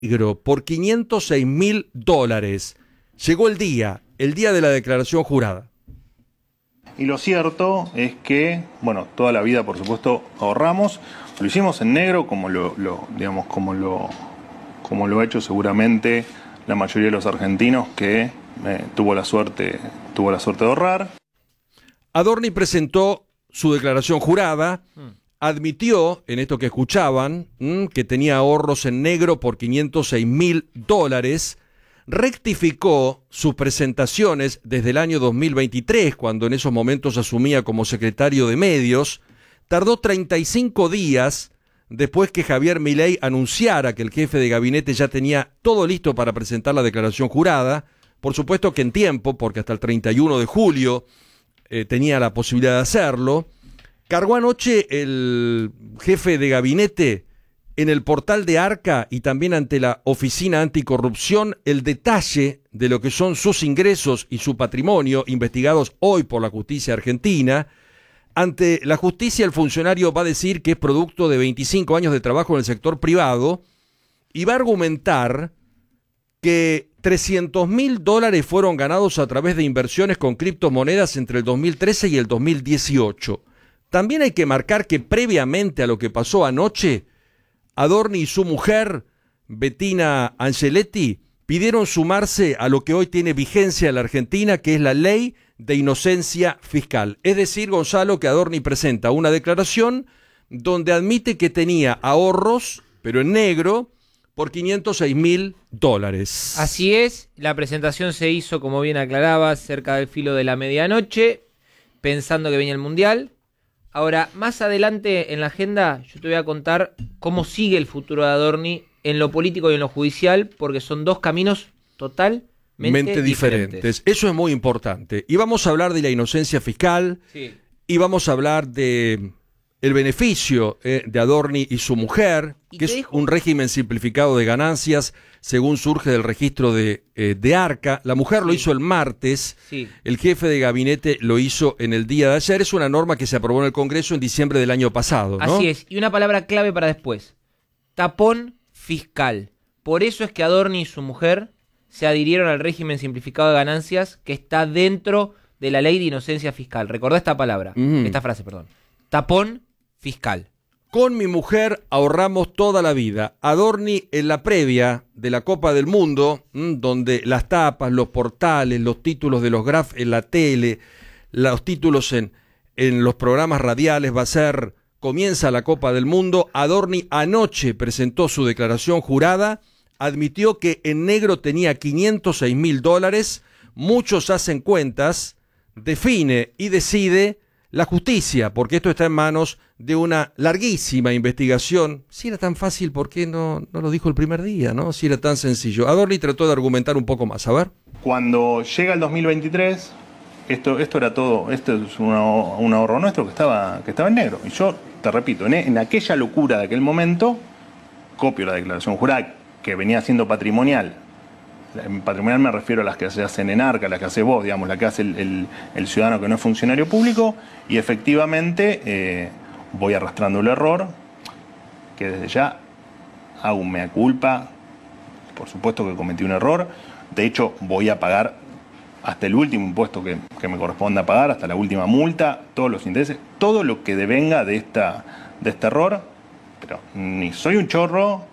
negro por $506.000. Llegó el día de la declaración jurada. Y lo cierto es que, bueno, toda la vida, por supuesto, ahorramos. Lo hicimos en negro, como lo ha hecho seguramente la mayoría de los argentinos que tuvo la suerte de ahorrar. Adorni presentó su declaración jurada, admitió, en esto que escuchaban, que tenía ahorros en negro por $506.000, rectificó sus presentaciones desde el año 2023, cuando en esos momentos asumía como secretario de Medios. Tardó 35 días después que Javier Milei anunciara que el jefe de gabinete ya tenía todo listo para presentar la declaración jurada. Por supuesto que en tiempo, porque hasta el 31 de julio tenía la posibilidad de hacerlo. Cargó anoche el jefe de gabinete en el portal de Arca y también ante la Oficina Anticorrupción el detalle de lo que son sus ingresos y su patrimonio, investigados hoy por la justicia argentina. Ante la justicia, el funcionario va a decir que es producto de 25 años de trabajo en el sector privado y va a argumentar que $300.000 fueron ganados a través de inversiones con criptomonedas entre el 2013 y el 2018. También hay que marcar que previamente a lo que pasó anoche, Adorni y su mujer, Bettina Angeletti, pidieron sumarse a lo que hoy tiene vigencia en la Argentina, que es la ley de inocencia fiscal. Es decir, Gonzalo, que Adorni presenta una declaración donde admite que tenía ahorros, pero en negro, por $506.000. Así es, la presentación se hizo, como bien aclaraba, cerca del filo de la medianoche, pensando que venía el Mundial. Ahora, más adelante en la agenda, yo te voy a contar cómo sigue el futuro de Adorni en lo político y en lo judicial, porque son dos caminos totalmente diferentes. Eso es muy importante. Y vamos a hablar de la inocencia fiscal, sí, y vamos a hablar de el beneficio de Adorni y su mujer, que es un régimen simplificado de ganancias, según surge del registro de Arca. La mujer lo hizo el martes, el jefe de gabinete lo hizo en el día de ayer. Es una norma que se aprobó en el Congreso en diciembre del año pasado, ¿no? Así es, y una palabra clave para después: tapón fiscal. Por eso es que Adorni y su mujer se adhirieron al régimen simplificado de ganancias que está dentro de la ley de inocencia fiscal. Recordá esta palabra, esta frase, perdón. Tapón fiscal. Con mi mujer ahorramos toda la vida. Adorni, en la previa de la Copa del Mundo, donde las tapas, los portales, los títulos de los graf en la tele, los títulos en los programas radiales, va a ser comienza la Copa del Mundo. Adorni anoche presentó su declaración jurada, admitió que en negro tenía $506.000. Muchos hacen cuentas, define y decide la justicia, porque esto está en manos de una larguísima investigación. Si era tan fácil, ¿por qué no lo dijo el primer día, no? Si era tan sencillo. Adorni trató de argumentar un poco más, a ver. Cuando llega el 2023, esto era todo, esto es un ahorro nuestro que estaba en negro. Y yo, te repito, en aquella locura de aquel momento, copio la declaración jurada que venía siendo patrimonial. En patrimonial me refiero a las que se hacen en Arca, las que hace vos, digamos, la que hace el ciudadano que no es funcionario público, y efectivamente voy arrastrando el error, que desde ya hago un mea culpa, por supuesto que cometí un error, de hecho voy a pagar hasta el último impuesto que me corresponda pagar, hasta la última multa, todos los intereses, todo lo que devenga de este error, pero ni soy un chorro,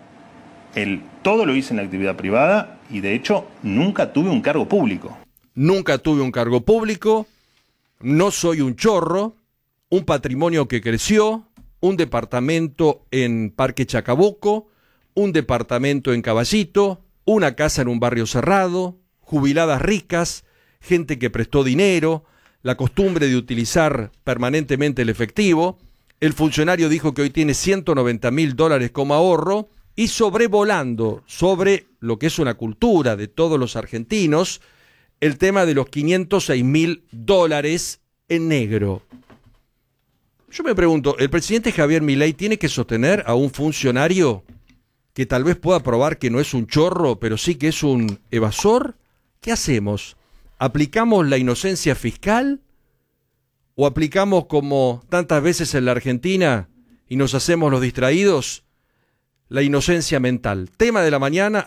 todo lo hice en la actividad privada y de hecho nunca tuve un cargo público. Nunca tuve un cargo público, no soy un chorro, un patrimonio que creció, un departamento en Parque Chacabuco, un departamento en Caballito, una casa en un barrio cerrado, jubiladas ricas, gente que prestó dinero, la costumbre de utilizar permanentemente el efectivo. El funcionario dijo que hoy tiene $190.000 como ahorro. Y sobrevolando sobre lo que es una cultura de todos los argentinos, el tema de los $506.000 en negro. Yo me pregunto, ¿el presidente Javier Milei tiene que sostener a un funcionario que tal vez pueda probar que no es un chorro, pero sí que es un evasor? ¿Qué hacemos? ¿Aplicamos la inocencia fiscal? ¿O aplicamos, como tantas veces en la Argentina, y nos hacemos los distraídos, la inocencia mental. Tema de la mañana.